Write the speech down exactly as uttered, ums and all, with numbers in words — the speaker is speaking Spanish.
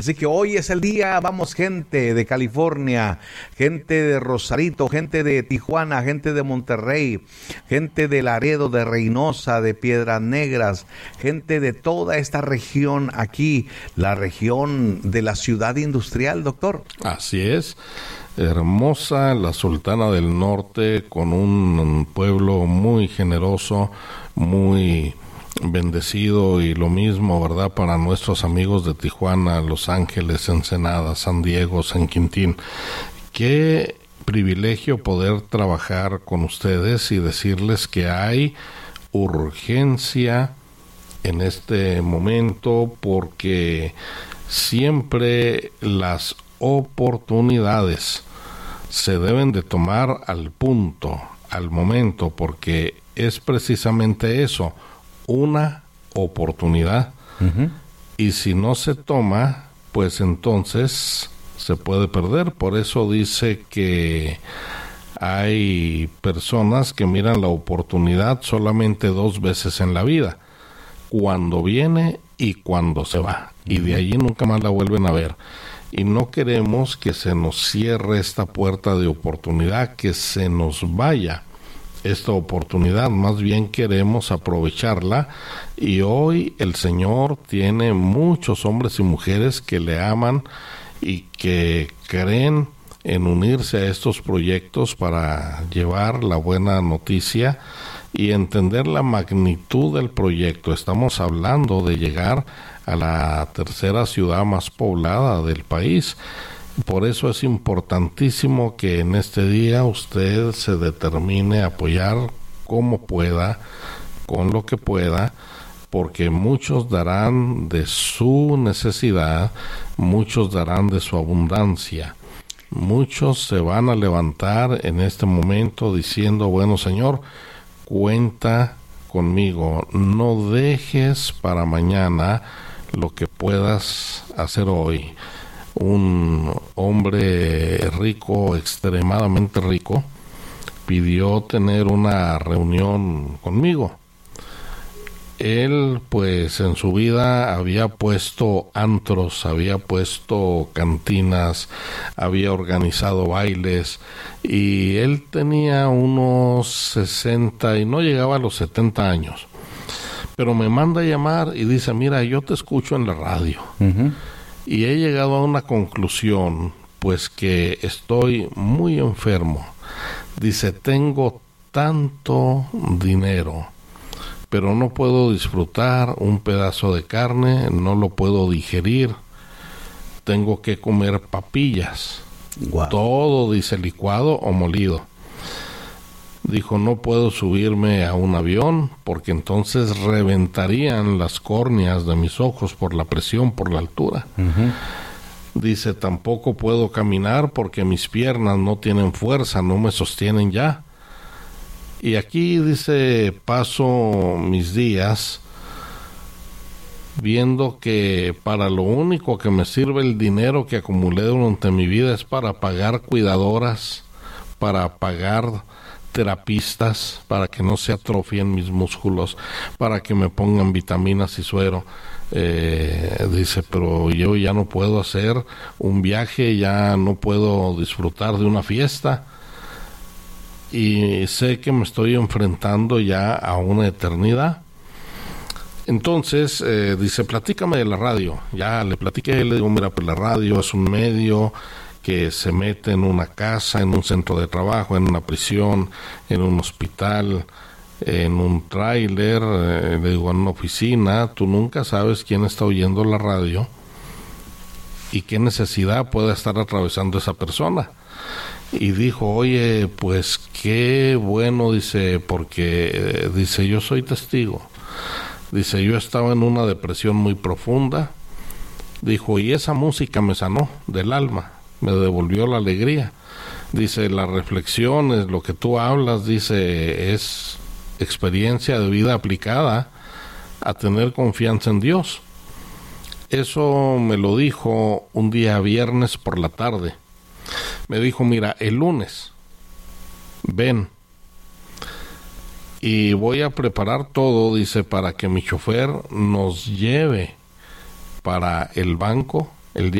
Así que hoy es el día, vamos gente de California, gente de Rosarito, gente de Tijuana, gente de Monterrey, gente de Laredo, de Reynosa, de Piedras Negras, gente de toda esta región aquí, la región de la ciudad industrial, doctor. Así es, hermosa, la Sultana del Norte, con un pueblo muy generoso, muy bendecido, y lo mismo, ¿verdad?, para nuestros amigos de Tijuana, Los Ángeles, Ensenada, San Diego, San Quintín. Qué privilegio poder trabajar con ustedes y decirles que hay urgencia en este momento, porque siempre las oportunidades se deben de tomar al punto, al momento, porque es precisamente eso, una oportunidad. Uh-huh. Y si no se toma, pues entonces se puede perder. Por eso dice que hay personas que miran la oportunidad solamente dos veces en la vida, cuando viene y cuando se va, uh-huh. y de allí nunca más la vuelven a ver. Y no queremos que se nos cierre esta puerta de oportunidad, que se nos vaya esta oportunidad, más bien queremos aprovecharla, y hoy el Señor tiene muchos hombres y mujeres que le aman y que creen en unirse a estos proyectos para llevar la buena noticia y entender la magnitud del proyecto. Estamos hablando de llegar a la tercera ciudad más poblada del país. Por eso es importantísimo que en este día usted se determine a apoyar como pueda, con lo que pueda, porque muchos darán de su necesidad, muchos darán de su abundancia. Muchos se van a levantar en este momento diciendo: bueno, Señor, cuenta conmigo, no dejes para mañana lo que puedas hacer hoy. Un hombre rico, extremadamente rico, pidió tener una reunión conmigo. Él, pues, en su vida había puesto antros, había puesto cantinas, había organizado bailes, y él tenía unos sesenta y no llegaba a los setenta años. Pero me manda a llamar y dice: mira, yo te escucho en la radio. Uh-huh. Y he llegado a una conclusión, pues que estoy muy enfermo. Dice: tengo tanto dinero, pero no puedo disfrutar un pedazo de carne, no lo puedo digerir. Tengo que comer papillas. Wow. Todo, dice, licuado o molido. Dijo: no puedo subirme a un avión porque entonces reventarían las córneas de mis ojos por la presión, por la altura. Uh-huh. Dice: tampoco puedo caminar porque mis piernas no tienen fuerza, no me sostienen ya. Y aquí, dice, paso mis días viendo que para lo único que me sirve el dinero que acumulé durante mi vida es para pagar cuidadoras, para pagar terapistas, para que no se atrofien mis músculos, para que me pongan vitaminas y suero. Eh, dice: pero yo ya no puedo hacer un viaje, ya no puedo disfrutar de una fiesta, y sé que me estoy enfrentando ya a una eternidad. Entonces, eh, dice: platícame de la radio. Ya le platiqué, le digo: mira, pues la radio es un medio que se mete en una casa, en un centro de trabajo, en una prisión, en un hospital, en un tráiler, eh, le digo, en una oficina. Tú nunca sabes quién está oyendo la radio y qué necesidad puede estar atravesando esa persona. Y dijo: oye, pues qué bueno, dice, porque, eh, dice, yo soy testigo. Dice: yo estaba en una depresión muy profunda. Dijo: y esa música me sanó del alma, me devolvió la alegría. Dice: las reflexiones, lo que tú hablas, dice, es experiencia de vida aplicada a tener confianza en Dios. Eso me lo dijo un día viernes por la tarde. Me dijo: mira, el lunes ven y voy a preparar todo, dice, para que mi chofer nos lleve para el banco el